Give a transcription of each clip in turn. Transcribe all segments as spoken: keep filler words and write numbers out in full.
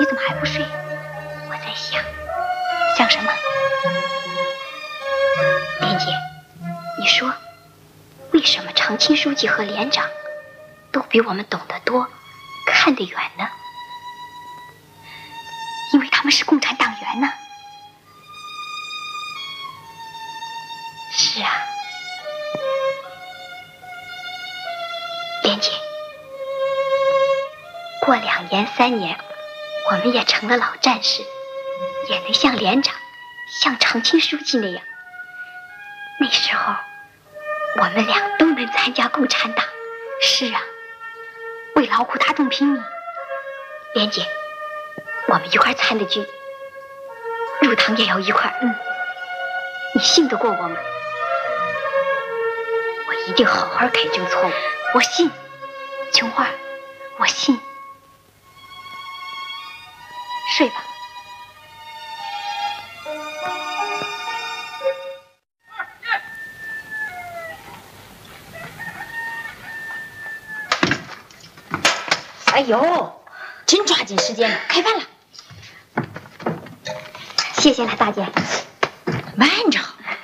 你怎么还不睡？我在想，想什么？莲姐，你说，为什么常青书记和连长都比我们懂得多，看得远呢？因为他们是共产党员呢。是啊，莲姐，过两年三年，我们也成了老战士，也能像连长、像常青书记那样。那时候，我们俩都能参加共产党。是啊，为劳苦大众拼命。莲姐，我们一块参的军，入党也要一块。嗯，你信得过我吗？我一定好好改正错误。我信，琼花，我信。睡吧。 哎呦，真抓紧时间了，开饭了。 谢谢了，大姐。 慢着。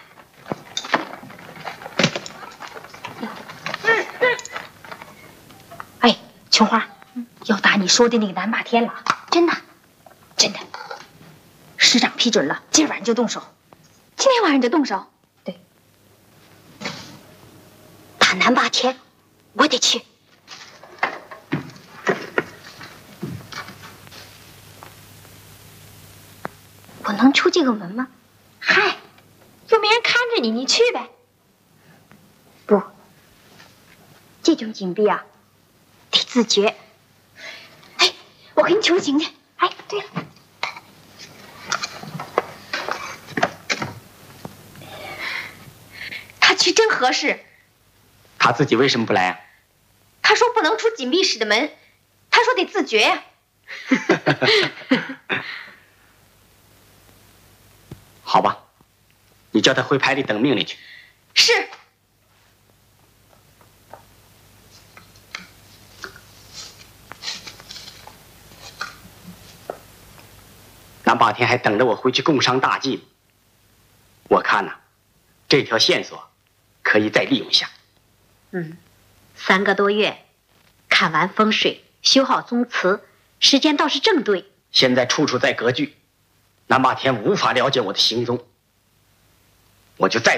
哎，琼花，要打你说的那个南霸天了。 真的？ 真的。师长批准了，今晚上就动手。 今天晚上就动手？ 对。 打南霸天，我得去。我能出这个门吗？ 嗨，又没人看着你，你去呗。 不，这种紧闭啊，得自觉。哎，我给你求情去。哎，对了， 他去真合适。 他自己为什么不来啊？ 他说不能出紧闭室的门，他说得自觉呀、啊。 好吧，你叫他回排里等命令去。 是。 南霸天还等着我回去共商大计。我看呐、啊，这条线索可以再利用一下。 嗯，三个多月，看完风水，修好宗祠，时间倒是正对。 现在处处在割据。南霸天无法了解我的行踪，我就再